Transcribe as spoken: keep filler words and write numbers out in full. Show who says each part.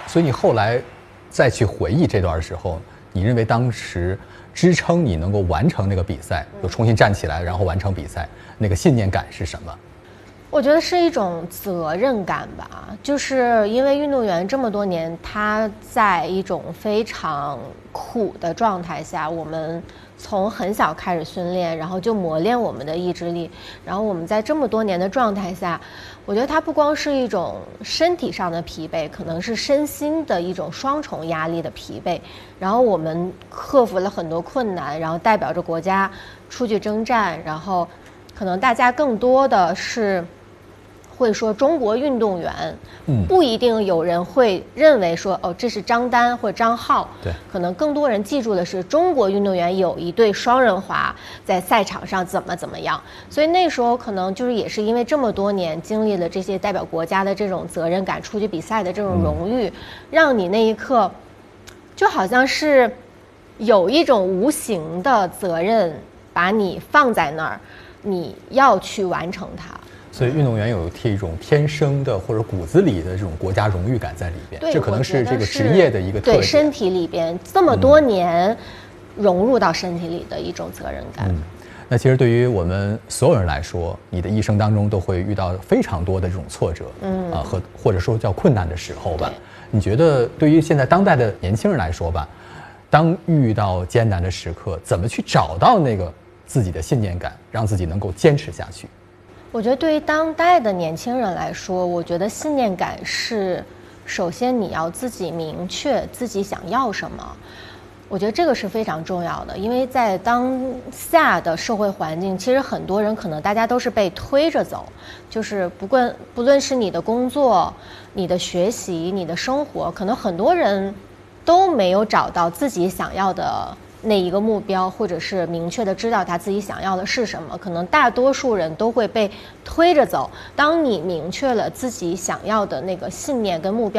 Speaker 1: 所以你后来再去回忆这段的时候，你认为当时支撑你能够完成那个比赛，又重新站起来，然后完成比赛，那个信念感是什么？
Speaker 2: 我觉得是一种责任感吧，就是因为运动员这么多年，他在一种非常苦的状态下，我们从很小开始训练，然后就磨练我们的意志力，然后我们在这么多年的状态下，我觉得它不光是一种身体上的疲惫，可能是身心的一种双重压力的疲惫，然后我们克服了很多困难，然后代表着国家出去征战，然后可能大家更多的是会说中国运动员，嗯，不一定有人会认为说哦这是张丹或张浩，
Speaker 1: 对，
Speaker 2: 可能更多人记住的是中国运动员有一对双人滑在赛场上怎么怎么样，所以那时候可能就是也是因为这么多年经历了这些代表国家的这种责任感，出去比赛的这种荣誉，嗯，让你那一刻就好像是有一种无形的责任把你放在那儿，你要去完成它。
Speaker 1: 所以运动员有这种天生的或者骨子里的这种国家荣誉感在里边，这可能是这个职业的一个特点，
Speaker 2: 对身体里边这么多年融入到身体里的一种责任感。
Speaker 1: 嗯，那其实对于我们所有人来说，你的一生当中都会遇到非常多的这种挫折，嗯啊和或者说叫困难的时候吧。你觉得对于现在当代的年轻人来说吧，当遇到艰难的时刻，怎么去找到那个自己的信念感，让自己能够坚持下去？
Speaker 2: 我觉得对于当代的年轻人来说，我觉得信念感是，首先你要自己明确自己想要什么，我觉得这个是非常重要的。因为在当下的社会环境，其实很多人可能大家都是被推着走，就是不论不论是你的工作、你的学习、你的生活，可能很多人都没有找到自己想要的那一个目标，或者是明确的知道他自己想要的是什么，可能大多数人都会被推着走。当你明确了自己想要的那个信念跟目标